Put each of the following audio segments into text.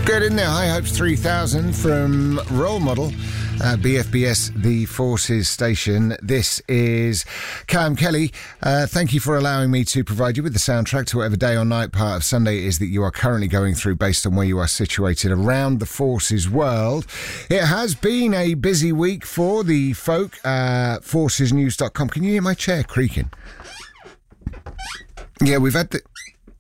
Good in there. High Hopes 3000 from Role Model, BFBS, the Forces station. This is Cam Kelly. Thank you for allowing me to provide you with the soundtrack to whatever day or night part of Sunday it is that you are currently going through based on where you are situated around the Forces world. It has been a busy week for the folk. Forcesnews.com. Can you hear my chair creaking? Yeah, we've had the...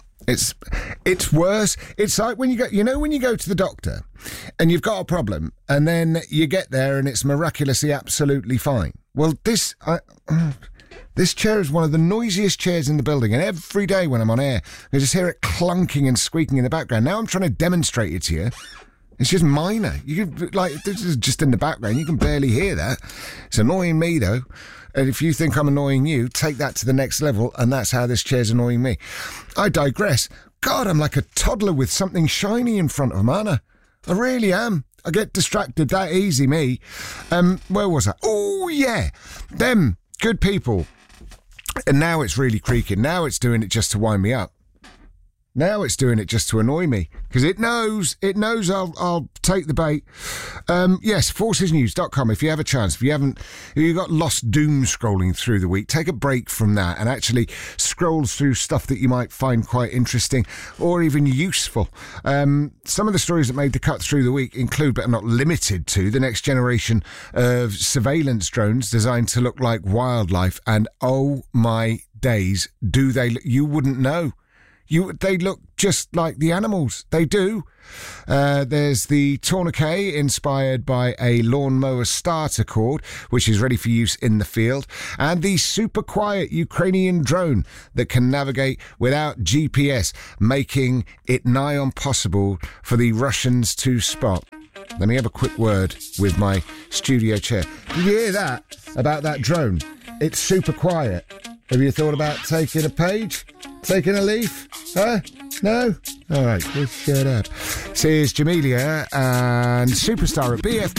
It's worse. It's like when you go, when you go to the doctor and you've got a problem and then you get there and it's miraculously absolutely fine. Well, this chair is one of the noisiest chairs in the building, and every day when I'm on air, I just hear it clunking and squeaking in the background. Now I'm trying to demonstrate it to you. It's just minor. You can, this is just in the background. You can barely hear that. It's annoying me, though. And if you think I'm annoying you, take that to the next level, and that's how this chair's annoying me. I digress. God, I'm like a toddler with something shiny in front of me, aren't I? I really am. I get distracted that easy, me. Where was I? Oh, yeah. Them good people. And now it's really creaking. Now it's doing it just to wind me up. Now it's doing it just to annoy me, because it knows I'll take the bait. Yes, forcesnews.com. If you have a chance, if you got lost doom scrolling through the week, take a break from that and actually scroll through stuff that you might find quite interesting or even useful. Some of the stories that made the cut through the week include, but are not limited to, the next generation of surveillance drones designed to look like wildlife. And oh my days, you wouldn't know. They look just like the animals. They do. There's the Tourniquet, inspired by a lawnmower starter cord, which is ready for use in the field, and the super quiet Ukrainian drone that can navigate without GPS, making it nigh impossible for the Russians to spot. Let me have a quick word with my studio chair. Did you hear that about that drone? It's super quiet. Have you thought about taking a page? Taking a leaf? Huh? No? All right, just shut up. This is Jamelia and Superstar at BFB.